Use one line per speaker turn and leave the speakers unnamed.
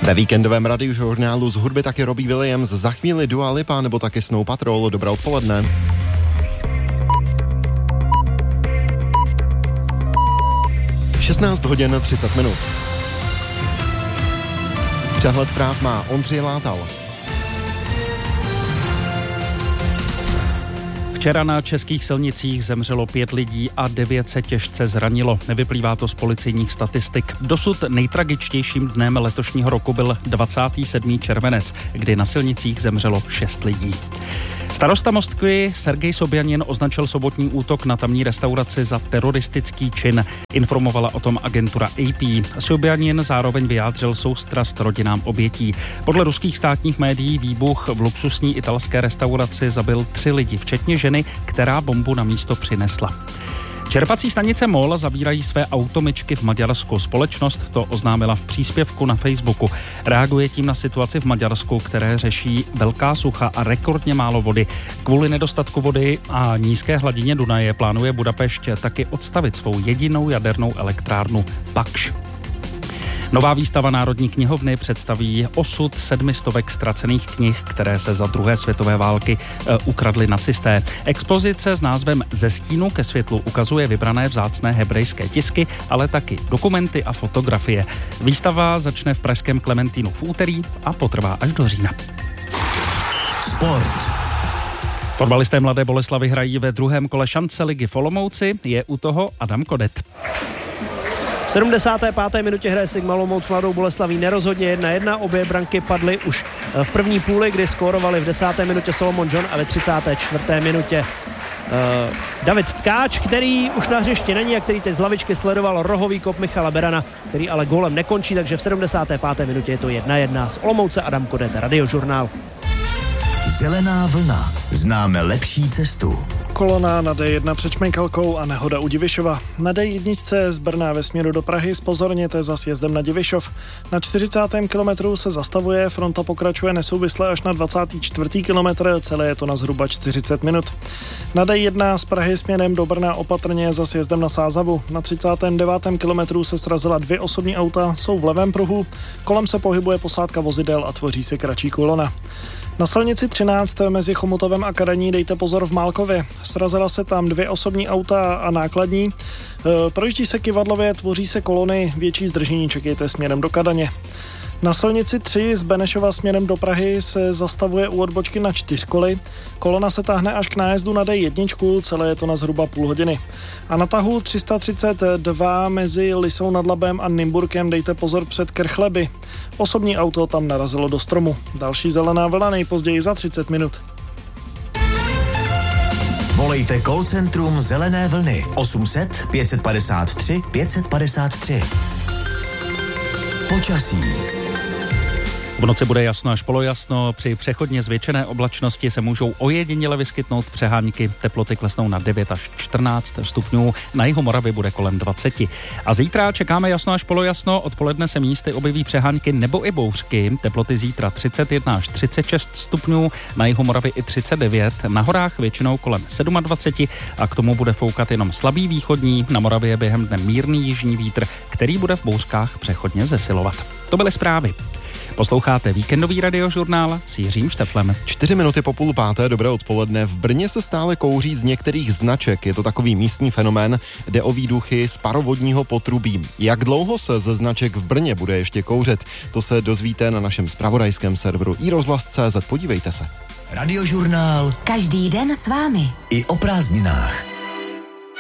Ve víkendovém radiožurnálu z hudby taky Robbie Williams, za chvíli Dua Lipa nebo taky Snow Patrol. Dobré odpoledne. (16:30). Přehled zpráv má Ondřej Látal.
Včera na českých silnicích zemřelo 5 lidí a 9 se těžce zranilo. Nevyplývá to z policejních statistik. Dosud nejtragičtějším dnem letošního roku byl 27. červenec, kdy na silnicích zemřelo 6 lidí. Starosta Moskvy Sergej Sobjanin označil sobotní útok na tamní restauraci za teroristický čin. Informovala o tom agentura AP. Sobjanin zároveň vyjádřil soustrast rodinám obětí. Podle ruských státních médií výbuch v luxusní italské restauraci zabil 3 lidi, včetně ženy, která bombu na místo přinesla. Čerpací stanice MOL zabírají své automyčky v Maďarsku. Společnost to oznámila v příspěvku na Facebooku. Reaguje tím na situaci v Maďarsku, které řeší velká sucha a rekordně málo vody. Kvůli nedostatku vody a nízké hladině Dunaje plánuje Budapešť taky odstavit svou jedinou jadernou elektrárnu Pakš. Nová výstava Národní knihovny představí osud 700 ztracených knih, které se za druhé světové války ukradly nacisté. Expozice s názvem Ze stínu ke světlu ukazuje vybrané vzácné hebrejské tisky, ale taky dokumenty a fotografie. Výstava začne v pražském Klementínu v úterý a potrvá až do října.
Sport.
Fotbalisté Mladé Boleslavi hrají ve druhém kole šance ligy v Olomouci. Je u toho Adam Kodet.
V 75. minutě hraje Sigma Olomouc Mladou Boleslaví nerozhodně 1-1. Obě branky padly už v první půli, kdy skórovali v 10. minutě Solomon John a ve 34. minutě David Tkáč, který už na hřišti není a který teď z lavičky sledoval rohový kop Michala Berana, který ale gólem nekončí, takže v 75. minutě je to 1-1. Z Olomouce Adam Kodet, Radiožurnál.
Zelená vlna. Známe lepší cestu.
Kolona na D1 před Šmejkalkou a nehoda u Divišova. Na D1 z Brna ve směru do Prahy zpozorněte za sjezdem na Divišov. Na 40. kilometru se zastavuje, fronta pokračuje nesouvisle až na 24. kilometr, celé je to na zhruba 40 minut. Na D1 z Prahy směrem do Brna opatrně za sjezdem na Sázavu. Na 39. kilometru se srazila 2 osobní auta, jsou v levém pruhu, kolem se pohybuje posádka vozidel a tvoří se kratší kolona. Na silnici 13 mezi Chomutovem a Kadaní dejte pozor v Málkově. Srazila se tam 2 osobní auta a nákladní. Projíždí se kyvadlově, tvoří se kolony, větší zdržení čekejte směrem do Kadaně. Na silnici 3 z Benešova směrem do Prahy se zastavuje u odbočky na 4koly. Kolona se táhne až k nájezdu na D1, celé je to na zhruba půl hodiny. A na tahu 332 mezi Lisou nad Labem a Nymburkem dejte pozor před Krchleby. Osobní auto tam narazilo do stromu. Další zelená vlna nejpozději za 30 minut.
Volejte call centrum Zelené vlny 800 553 553. Počasí.
V noci bude jasno až polojasno, při přechodně zvětšené oblačnosti se můžou ojediněle vyskytnout přehánky, teploty klesnou na 9 až 14 stupňů, na jihu Moravy bude kolem 20. A zítra čekáme jasno až polojasno, odpoledne se místy objeví přehánky nebo i bouřky, teploty zítra 31 až 36 stupňů, na jihu Moravy i 39, na horách většinou kolem 27 a k tomu bude foukat jenom slabý východní, na Moravě během dne mírný jižní vítr, který bude v bouřkách přechodně zesilovat. To byly zprávy. Posloucháte víkendový radiožurnál s Jiřím Šteflem.
4 minuty po 4:30, dobré odpoledne. V Brně se stále kouří z některých značek. Je to takový místní fenomén. Jde o výduchy z parovodního potrubí. Jak dlouho se ze značek v Brně bude ještě kouřit? To se dozvíte na našem zpravodajském serveru iRozhlas.cz. Podívejte se.
Radiožurnál.
Každý den s vámi.
I o prázdninách.